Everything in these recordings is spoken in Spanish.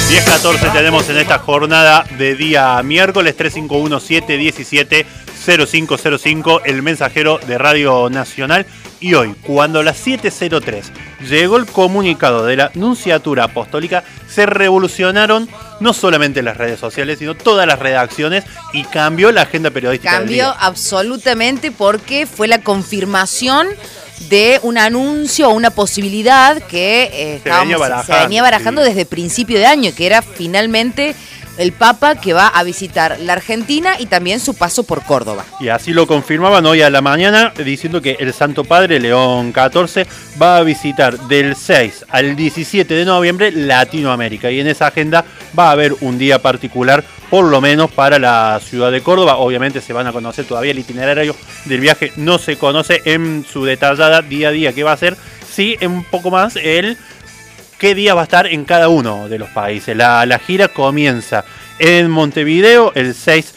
10:14 tenemos en esta jornada de día miércoles. 3517-170505, el mensajero de Radio Nacional. Y hoy, cuando a las 7:03 llegó el comunicado de la Nunciatura Apostólica, se revolucionaron no solamente las redes sociales, sino todas las redacciones, y cambió la agenda periodística. Cambió absolutamente, porque fue la confirmación de un anuncio o una posibilidad que se venía barajando desde principio de año, que era finalmente el Papa que va a visitar la Argentina y también su paso por Córdoba. Y así lo confirmaban hoy a la mañana, diciendo que el Santo Padre León XIV va a visitar del 6 al 17 de noviembre Latinoamérica, y en esa agenda va a haber un día particular, por lo menos para la ciudad de Córdoba. Obviamente se van a conocer todavía, el itinerario del viaje no se conoce en su detallada día a día que va a ser, sí, un poco más qué día va a estar en cada uno de los países. La gira comienza en Montevideo el 6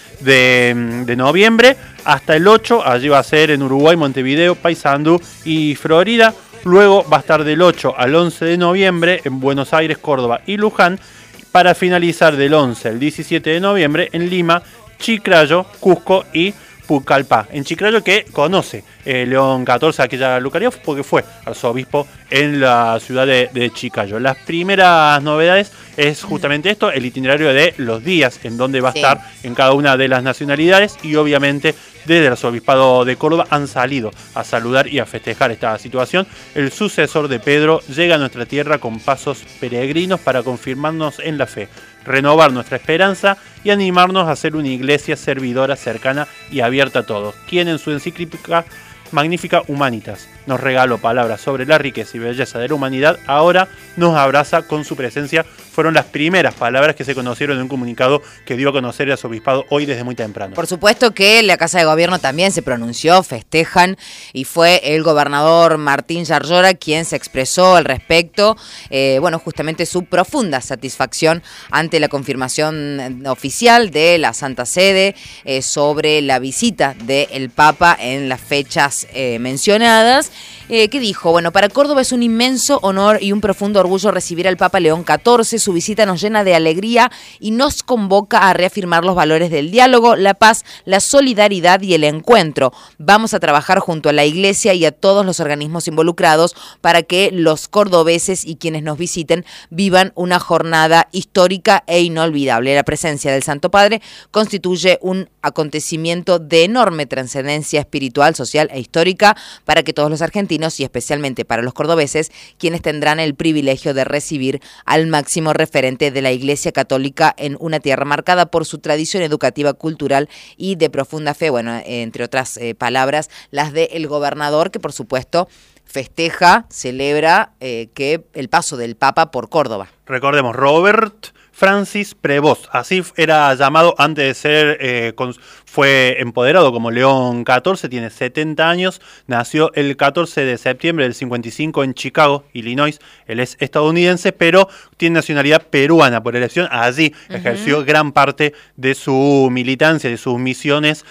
de noviembre hasta el 8. Allí va a ser en Uruguay, Montevideo, Paysandú y Florida. Luego va a estar del 8 al 11 de noviembre en Buenos Aires, Córdoba y Luján, para finalizar del 11 al 17 de noviembre en Lima, Chiclayo, Cusco y Pucallpa. En Chiclayo, que conoce León XIV aquella localidad porque fue arzobispo en la ciudad de Chiclayo. Las primeras novedades es justamente esto, el itinerario de los días en donde va a estar en cada una de las nacionalidades, y obviamente desde el arzobispado de Córdoba han salido a saludar y a festejar esta situación. El sucesor de Pedro llega a nuestra tierra con pasos peregrinos para confirmarnos en la fe, renovar nuestra esperanza y animarnos a ser una iglesia servidora, cercana y abierta a todos, quien en su encíclica Magnificat Humanitas nos regaló palabras sobre la riqueza y belleza de la humanidad. Ahora nos abraza con su presencia. Fueron las primeras palabras que se conocieron en un comunicado que dio a conocer el arzobispado hoy desde muy temprano. Por supuesto que la Casa de Gobierno también se pronunció, festejan, y fue el gobernador Martín Yarlora quien se expresó al respecto. Justamente su profunda satisfacción ante la confirmación oficial de la Santa Sede sobre la visita del Papa en las fechas mencionadas. Que dijo, para Córdoba es un inmenso honor y un profundo orgullo recibir al Papa León XIV. Su visita nos llena de alegría y nos convoca a reafirmar los valores del diálogo, la paz, la solidaridad y el encuentro. Vamos a trabajar junto a la Iglesia y a todos los organismos involucrados para que los cordobeses y quienes nos visiten vivan una jornada histórica e inolvidable. La presencia del Santo Padre constituye un acontecimiento de enorme trascendencia espiritual, social e histórica para que todos los argentinos, y especialmente para los cordobeses, quienes tendrán el privilegio de recibir al máximo referente de la Iglesia Católica en una tierra marcada por su tradición educativa, cultural y de profunda fe, entre otras palabras, las del gobernador, que por supuesto festeja, celebra que el paso del Papa por Córdoba. Recordemos, Robert Francis Prevost, así era llamado antes de ser, fue empoderado como León XIV, tiene 70 años, nació el 14 de septiembre del 55 en Chicago, Illinois. Él es estadounidense, pero tiene nacionalidad peruana por elección. Allí ejerció gran parte de su militancia, de sus misiones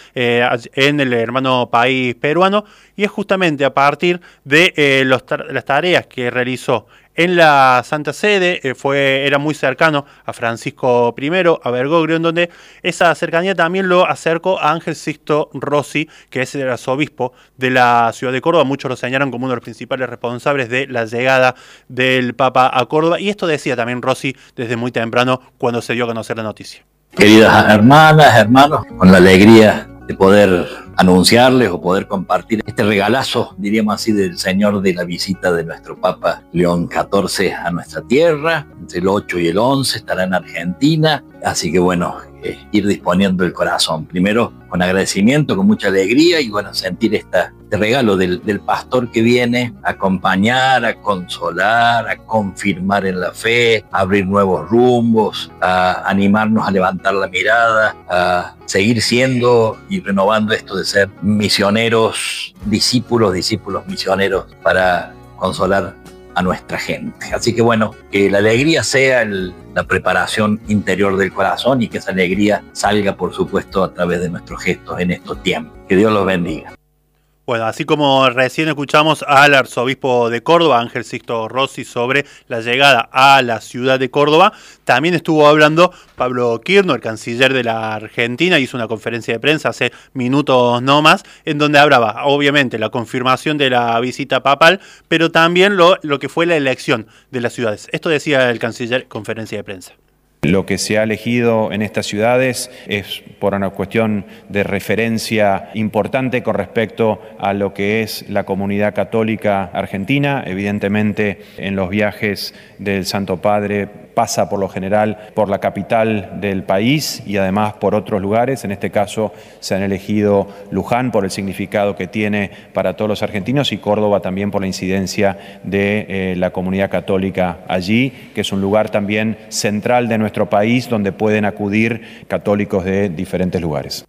en el hermano país peruano, y es justamente a partir de las tareas que realizó en la Santa Sede, era muy cercano a Francisco I, a Bergoglio, en donde esa cercanía también lo acercó a Ángel Sixto Rossi, que es el arzobispo de la ciudad de Córdoba. Muchos lo señalan como uno de los principales responsables de la llegada del Papa a Córdoba, y esto decía también Rossi desde muy temprano cuando se dio a conocer la noticia. Queridas hermanas, hermanos, con la alegría de poder anunciarles o poder compartir este regalazo, diríamos así, del Señor, de la visita de nuestro Papa León XIV a nuestra tierra. Entre el 8 y el 11 estará en Argentina, así que ir disponiendo el corazón, primero con agradecimiento, con mucha alegría, y sentir este regalo del pastor que viene a acompañar, a consolar, a confirmar en la fe, a abrir nuevos rumbos, a animarnos a levantar la mirada, a seguir siendo y renovando esto de ser misioneros, discípulos misioneros, para consolar a nuestra gente. Así que que la alegría sea la preparación interior del corazón, y que esa alegría salga, por supuesto, a través de nuestros gestos en estos tiempos. Que Dios los bendiga. Bueno, así como recién escuchamos al arzobispo de Córdoba, Ángel Sixto Rossi, sobre la llegada a la ciudad de Córdoba, también estuvo hablando Pablo Kirchner, el canciller de la Argentina, hizo una conferencia de prensa hace minutos no más, en donde hablaba, obviamente, la confirmación de la visita papal, pero también lo que fue la elección de las ciudades. Esto decía el canciller en conferencia de prensa. Lo que se ha elegido en estas ciudades es por una cuestión de referencia importante con respecto a lo que es la comunidad católica argentina. Evidentemente, en los viajes del Santo Padre pasa por lo general por la capital del país y además por otros lugares. En este caso se han elegido Luján por el significado que tiene para todos los argentinos y Córdoba también por la incidencia de la comunidad católica allí, que es un lugar también central de nuestro país donde pueden acudir católicos de diferentes lugares.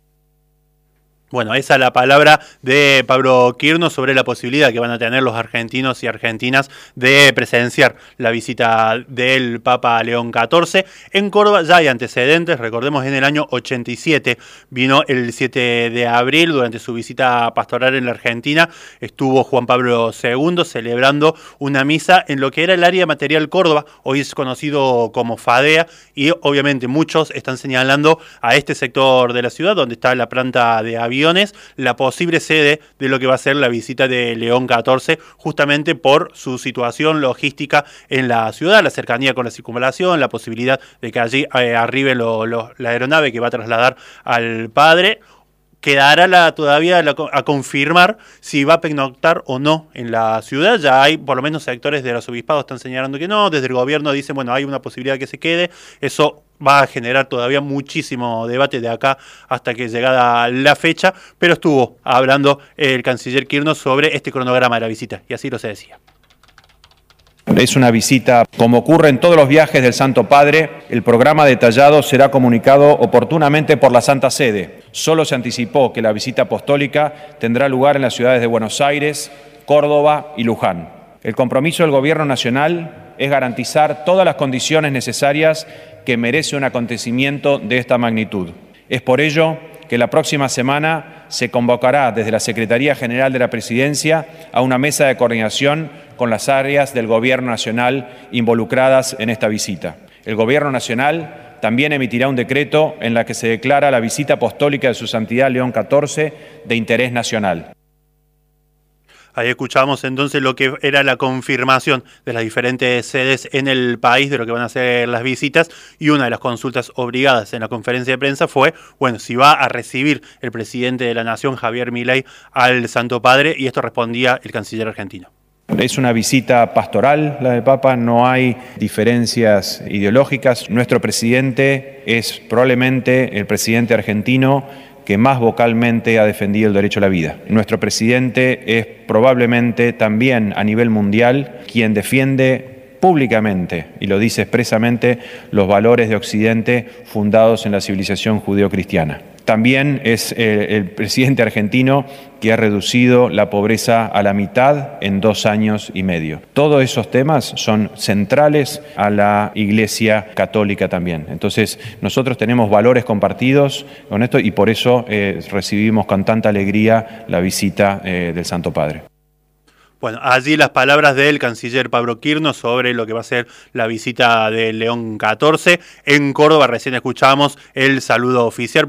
Bueno, esa es la palabra de Pablo Kirchner sobre la posibilidad que van a tener los argentinos y argentinas de presenciar la visita del Papa León XIV. En Córdoba ya hay antecedentes, recordemos en el año 87, vino el 7 de abril, durante su visita pastoral en la Argentina, estuvo Juan Pablo II celebrando una misa en lo que era el área material Córdoba, hoy es conocido como Fadea, y obviamente muchos están señalando a este sector de la ciudad, donde está la planta de aviones, la posible sede de lo que va a ser la visita de León XIV, justamente por su situación logística en la ciudad, la cercanía con la circunvalación, la posibilidad de que allí arribe la aeronave que va a trasladar al padre. Quedará todavía a confirmar si va a pernoctar o no en la ciudad. Ya hay, por lo menos sectores del arzobispado están señalando que no, desde el gobierno dicen, bueno, hay una posibilidad de que se quede, eso va a generar todavía muchísimo debate de acá hasta que llegada la fecha, pero estuvo hablando el canciller Kirchner sobre este cronograma de la visita, y así lo se decía. Es una visita, como ocurre en todos los viajes del Santo Padre, el programa detallado será comunicado oportunamente por la Santa Sede. Solo se anticipó que la visita apostólica tendrá lugar en las ciudades de Buenos Aires, Córdoba y Luján. El compromiso del Gobierno Nacional es garantizar todas las condiciones necesarias que merece un acontecimiento de esta magnitud. Es por ello que la próxima semana se convocará desde la Secretaría General de la Presidencia a una mesa de coordinación con las áreas del Gobierno Nacional involucradas en esta visita. El Gobierno Nacional también emitirá un decreto en la que se declara la visita apostólica de Su Santidad León XIV de interés nacional. Ahí escuchamos entonces lo que era la confirmación de las diferentes sedes en el país de lo que van a ser las visitas, y una de las consultas obligadas en la conferencia de prensa fue, bueno, si va a recibir el presidente de la Nación, Javier Milei, al Santo Padre, y esto respondía el canciller argentino. Es una visita pastoral la del Papa, no hay diferencias ideológicas. Nuestro presidente es probablemente el presidente argentino que más vocalmente ha defendido el derecho a la vida. Nuestro presidente es probablemente también a nivel mundial quien defiende públicamente, y lo dice expresamente, los valores de Occidente fundados en la civilización judeocristiana. También es el presidente argentino que ha reducido la pobreza a la mitad en 2 años y medio. Todos esos temas son centrales a la Iglesia Católica también. Entonces, nosotros tenemos valores compartidos con esto y por eso recibimos con tanta alegría la visita del Santo Padre. Bueno, allí las palabras del canciller Pablo Kirchner sobre lo que va a ser la visita de León XIV. En Córdoba recién escuchamos el saludo oficial.